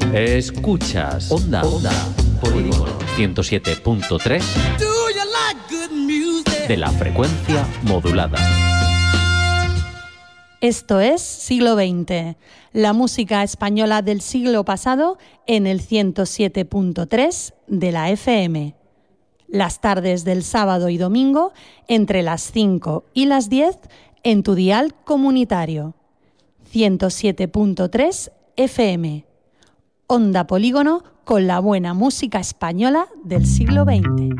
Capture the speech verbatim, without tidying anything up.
Escuchas Onda, Onda, Polígono ciento siete punto tres de la frecuencia modulada. Esto es Siglo veinte, la música española del siglo pasado en el ciento siete punto tres de la F M. Las tardes del sábado y domingo entre las cinco y las diez en tu dial comunitario. ciento siete punto tres F M. Onda Polígono con la buena música española del siglo veinte.